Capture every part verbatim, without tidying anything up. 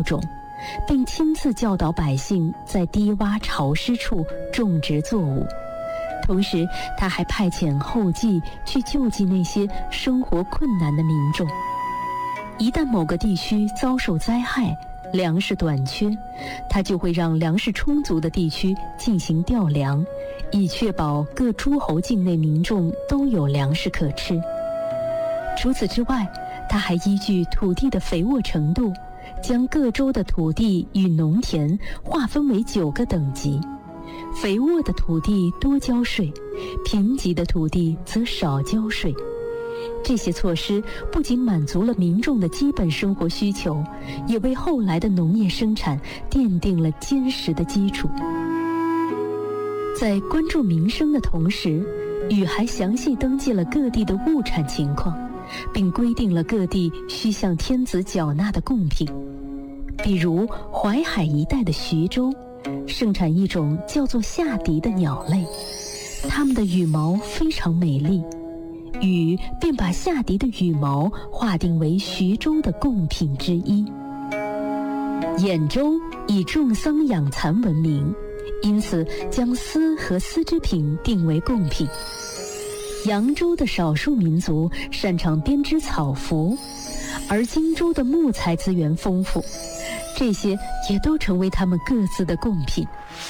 播种，并亲自教导百姓在低洼潮湿处种植作物。同时，他还派遣后继去救济那些生活困难的民众。一旦某个地区遭受灾害，粮食短缺，他就会让粮食充足的地区进行调粮，以确保各诸侯境内民众都有粮食可吃。除此之外，他还依据土地的肥沃程度，将各州的土地与农田划分为九个等级。肥沃的土地多交税，贫瘠的土地则少交税。这些措施不仅满足了民众的基本生活需求，也为后来的农业生产奠定了坚实的基础。在关注民生的同时，禹还详细登记了各地的物产情况，并规定了各地需向天子缴纳的贡品。比如淮海一带的徐州盛产一种叫做夏荻的鸟类，它们的羽毛非常美丽，禹便把夏荻的羽毛划定为徐州的贡品之一。兖州以种桑养蚕闻名，因此将丝和丝织品定为贡品。扬州的少数民族擅长编织草服，而荆州的木材资源丰富，这些也都成为他们各自的贡品。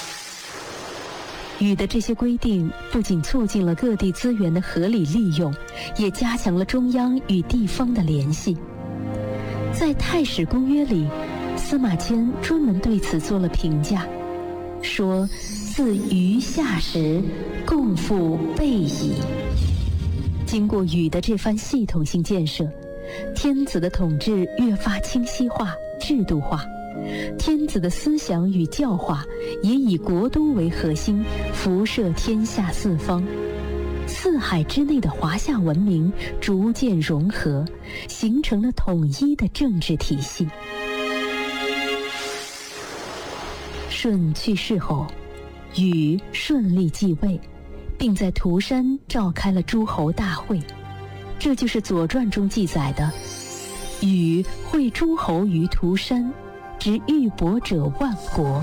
禹的这些规定不仅促进了各地资源的合理利用，也加强了中央与地方的联系。在《太史公约》里，司马迁专门对此做了评价，说自禹下时，贡赋备矣。经过禹的这番系统性建设，天子的统治越发清晰化、制度化，天子的思想与教化也以国都为核心，辐射天下四方。四海之内的华夏文明逐渐融合，形成了统一的政治体系。舜去世后，禹顺利继位，并在涂山召开了诸侯大会，这就是《左传》中记载的禹会诸侯于涂山，执玉帛者万国。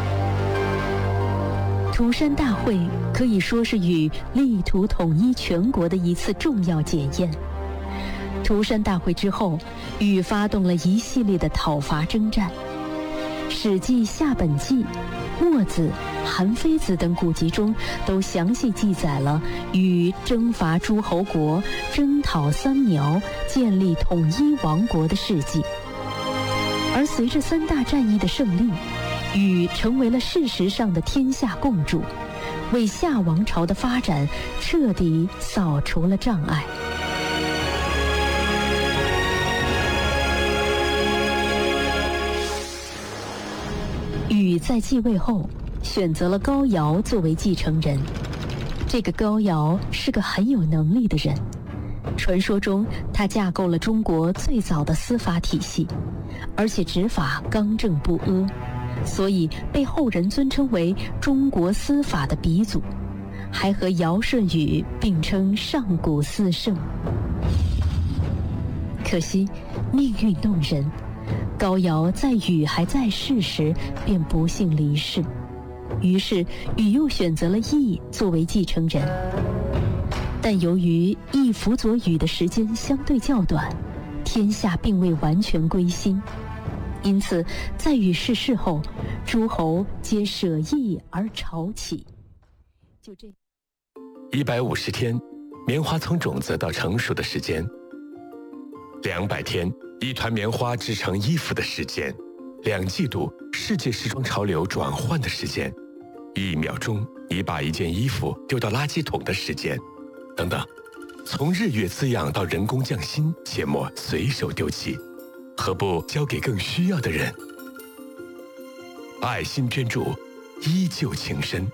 涂山大会可以说是禹力图统一全国的一次重要检验。涂山大会之后，禹发动了一系列的讨伐征战。《史记·夏本纪》、墨子、韩非子等古籍中都详细记载了禹征伐诸侯国、征讨三苗、建立统一王国的事迹。而随着三大战役的胜利，禹成为了事实上的天下共主，为夏王朝的发展彻底扫除了障碍。禹在继位后选择了高尧作为继承人。这个高尧是个很有能力的人，传说中他架构了中国最早的司法体系，而且执法刚正不阿，所以被后人尊称为中国司法的鼻祖，还和尧舜禹并称上古四圣。可惜命运弄人，高尧在禹还在世时便不幸离世，于是禹又选择了羿作为继承人。但由于羿辅佐禹的时间相对较短，天下并未完全归心，因此在禹逝世后，诸侯皆舍羿而朝起。就这一百五十天，棉花从种子到成熟的时间；两百天，一团棉花织成衣服的时间；两季度，世界时装潮流转换的时间；一秒钟，你把一件衣服丢到垃圾桶的时间，等等。从日月滋养到人工匠心，切莫随手丢弃，何不交给更需要的人？爱心捐助，依旧情深。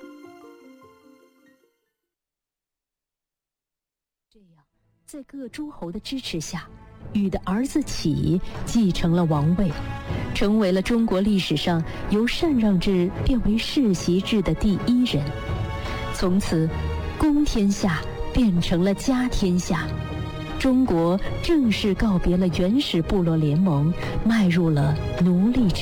这样，在各诸侯的支持下，禹的儿子启继承了王位，成为了中国历史上由禅让制变为世袭制的第一人。从此，公天下变成了家天下，中国正式告别了原始部落联盟，迈入了奴隶制。